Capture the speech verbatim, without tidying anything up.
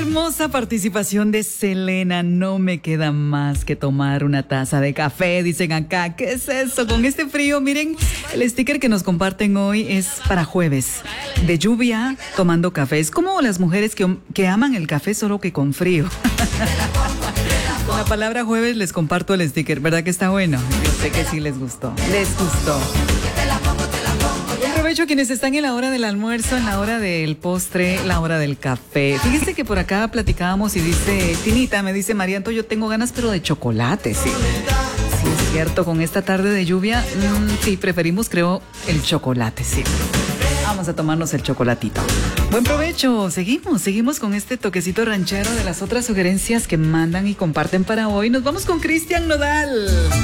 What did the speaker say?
Hermosa participación de Selena. No me queda más que tomar una taza de café, dicen acá. ¿Qué es eso? Con este frío, miren, el sticker que nos comparten hoy es para jueves. De lluvia, tomando café. Es como las mujeres que, que aman el café solo que con frío. Con la palabra jueves les comparto el sticker. ¿Verdad que está bueno? Yo sé que sí les gustó. Les gustó. Aprovecho a quienes están en la hora del almuerzo, en la hora del postre, la hora del café. Fíjese que por acá platicábamos y dice, Tinita, me dice Marianto, yo tengo ganas pero de chocolate, sí. Sí, es cierto, con esta tarde de lluvia, mmm, sí, preferimos, creo, el chocolate, sí. Vamos a tomarnos el chocolatito. Buen provecho. Seguimos, seguimos con este toquecito ranchero de las otras sugerencias que mandan y comparten para hoy. Nos vamos con Cristian Nodal.